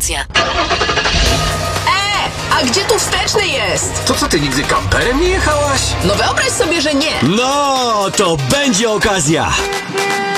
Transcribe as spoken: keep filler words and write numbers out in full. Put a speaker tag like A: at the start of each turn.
A: stacja.
B: E, a gdzie tu wsteczny jest?
C: To co, ty nigdy kamperem nie jechałaś?
B: No wyobraź sobie, że nie.
D: No, to będzie okazja.